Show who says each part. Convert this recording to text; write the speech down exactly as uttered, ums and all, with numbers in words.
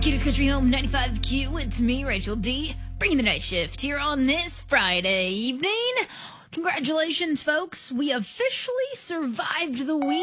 Speaker 1: Kitty's Country Home ninety-five Q. It's me, Rachel D, bringing the night shift here on this Friday evening. Congratulations, folks. We officially survived the week.